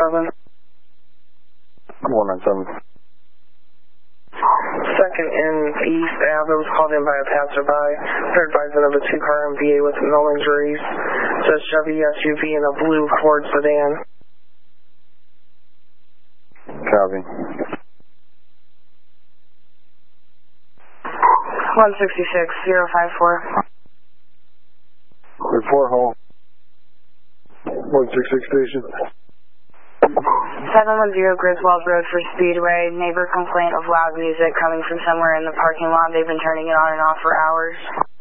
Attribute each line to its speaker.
Speaker 1: 197.
Speaker 2: 197.
Speaker 1: Second in East Ave was called in by a passerby. They're advising of a 2-car MVA with no injuries. It's a Chevy SUV and a blue Ford sedan.
Speaker 2: Copy.
Speaker 1: 166-054.
Speaker 2: Report home. 166 station.
Speaker 1: 710 Griswold Road for Speedway. Neighbor complaint of loud music coming from somewhere in the parking lot. They've been turning it on and off for hours.